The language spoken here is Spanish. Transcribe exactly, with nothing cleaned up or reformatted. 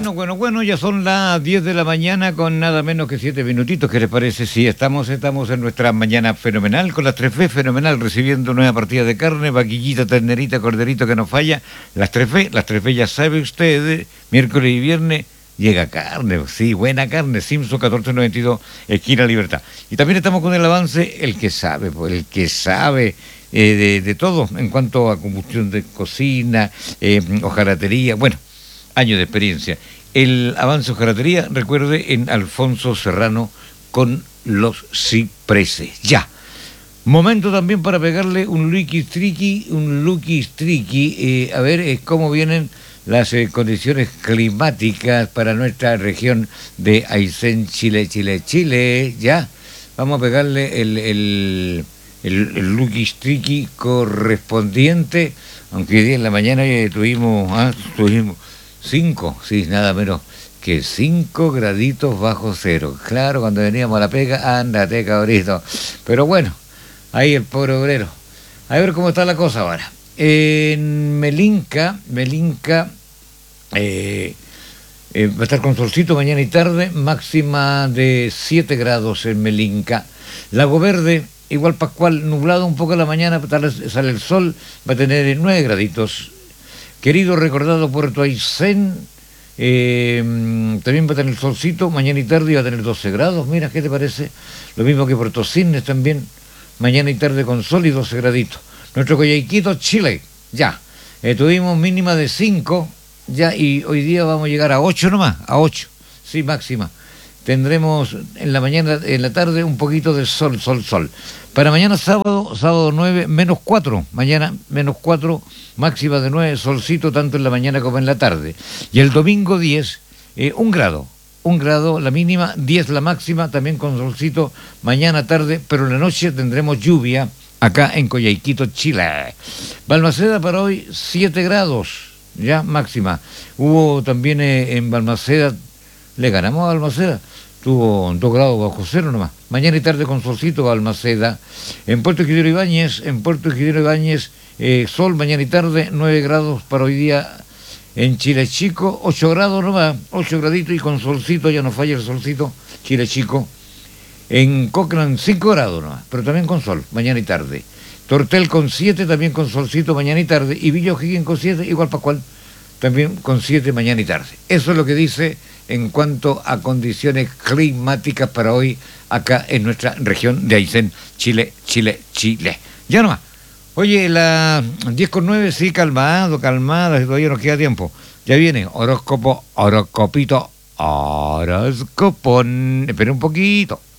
Bueno, bueno, bueno, ya son las diez de la mañana con nada menos que siete minutitos. ¿Qué les parece? Sí, estamos, estamos en nuestra mañana fenomenal, con las tres F, fenomenal, recibiendo nueva partida de carne, vaquillita, ternerita, corderito que no falla. Las tres F, las tres F ya sabe usted, miércoles y viernes llega carne, sí, buena carne, Simpson catorce noventa y dos, esquina Libertad. Y también estamos con el avance, el que sabe, pues, el que sabe eh, de, de todo en cuanto a combustión de cocina, eh, hojalatería, bueno, años de experiencia. El avance hojalatería, recuerde, en Alfonso Serrano con los cipreses. Ya. Momento también para pegarle un Lucky Tricky, un Lucky Tricky, eh, a ver eh, cómo vienen las eh, condiciones climáticas para nuestra región de Aysén, Chile, Chile, Chile. Ya. Vamos a pegarle el, el, el, el Lucky Tricky correspondiente, aunque hoy día en la mañana eh, tuvimos, ah, tuvimos cinco, sí, nada menos que cinco graditos bajo cero. Claro, cuando veníamos a la pega, ándate, cabrito. Pero bueno, ahí el pobre obrero. A ver cómo está la cosa ahora. En Melinca, Melinca, eh, eh, va a estar con solcito mañana y tarde, máxima de siete grados en Melinca. Lago Verde, igual Pascual, nublado un poco en la mañana, sale el sol, va a tener nueve graditos. Querido recordado Puerto Aysén, eh, también va a tener solcito, mañana y tarde va a tener doce grados, mira, ¿qué te parece? Lo mismo que Puerto Cisnes también, mañana y tarde con sol y doce graditos. Nuestro Coyhaiquito, Chile, ya, eh, tuvimos mínima de cinco, ya, y hoy día vamos a llegar a ocho nomás, a ocho, sí, máxima. Tendremos en la mañana, en la tarde, un poquito de sol, sol, sol. Para mañana sábado, sábado nueve, menos cuatro. Mañana menos cuatro, máxima de nueve, solcito tanto en la mañana como en la tarde. Y el domingo diez, eh, un grado. Un grado la mínima, diez la máxima, también con solcito mañana tarde, pero en la noche tendremos lluvia acá en Coyhaiquito, Chile. Balmaceda para hoy, siete grados, ya máxima. Hubo también eh, en Balmaceda, le ganamos a Balmaceda. Tuvo dos grados bajo cero nomás. Mañana y tarde con solcito Balmaceda. En Puerto Isidro Ibáñez, en Puerto Isidro Ibáñez, eh, sol mañana y tarde, nueve grados para hoy día. En Chile Chico, ocho grados nomás, ocho graditos y con solcito, ya no falla el solcito, Chile Chico. En Cochrane, cinco grados nomás, pero también con sol, mañana y tarde. Tortel con siete, también con solcito, mañana y tarde. Y Villa O'Higgins con siete, igual Pascual, también con siete, mañana y tarde. Eso es lo que dice en cuanto a condiciones climáticas para hoy acá en nuestra región de Aysén, Chile, Chile, Chile. Ya nomás. Oye, las diez con nueve, sí, calmado, calmada, todavía nos queda tiempo. Ya viene horóscopo, horoscopito, horóscopo. Espera un poquito.